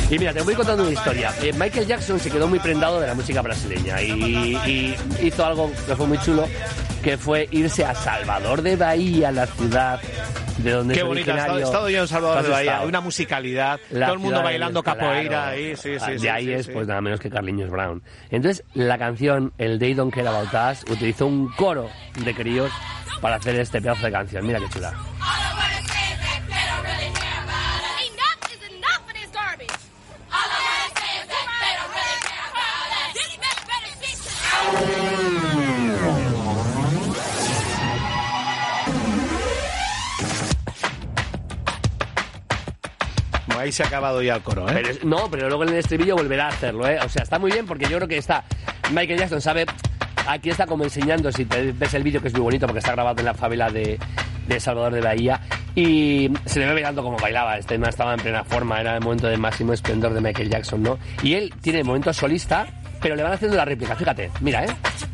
Y mira, te voy contando una historia. Michael Jackson se quedó muy prendado de la música brasileña y hizo algo que fue muy chulo, que fue irse a Salvador de Bahía, la ciudad de donde qué es bonita, originario. he estado yo en Salvador de Bahía, Estado. una musicalidad, La todo el mundo ciudad bailando capoeira ahí, sí, de ahí es pues nada menos que Carlinhos Brown. Entonces la canción El They Don't Care About Us utilizó un coro de críos para hacer este pedazo de canción. Mira qué chula. Ahí se ha acabado ya el coro, ¿eh? Pero luego en el estribillo volverá a hacerlo, ¿eh? O sea, está muy bien porque yo creo que está... Michael Jackson sabe... Aquí está como enseñando, si te ves el vídeo, que es muy bonito porque está grabado en la favela de Salvador de Bahía, y se le ve bailando como bailaba. Este tema estaba en plena forma, era el momento de máximo esplendor de Michael Jackson, ¿no? Y él tiene momentos solista, pero le van haciendo la réplica, fíjate, mira, ¿eh?